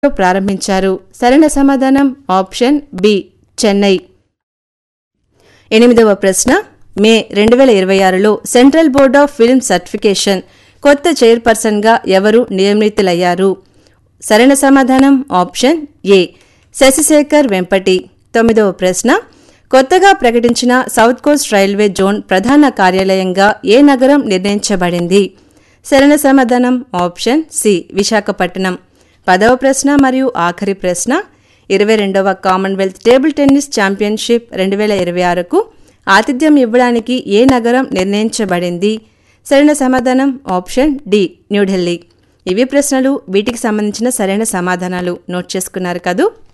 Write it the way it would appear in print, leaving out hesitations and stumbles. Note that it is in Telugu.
ప్రారంభించారు? సరైన సమాధానం ఆప్షన్ బి చెన్నై. 8వ ప్రశ్న, మే 2026లో central board of film certification కొత్త చైర్పర్సన్గా ఎవరు నియమితులయ్యారు? సరైన సమాధానం ఆప్షన్ ఏ శశిశేఖర్ వెంపటి. 9వ ప్రశ్న, కొత్తగా ప్రకటించిన సౌత్ కోస్ట్ రైల్వే జోన్ ప్రధాన కార్యాలయంగా ఏ నగరం నిర్ణయించబడింది? సరైన సమాధానం ఆప్షన్ సి విశాఖపట్నం. 10వ ప్రశ్న మరియు ఆఖరి ప్రశ్న, 22వ కామన్వెల్త్ టేబుల్ టెన్నిస్ ఛాంపియన్షిప్ 2026కు ఆతిథ్యం ఇవ్వడానికి ఏ నగరం నిర్ణయించబడింది? సరైన సమాధానం ఆప్షన్ డి న్యూఢిల్లీ. ఇవి ప్రశ్నలు. వీటికి సంబంధించిన సరైన సమాధానాలు నోట్ చేసుకున్నారు కదూ?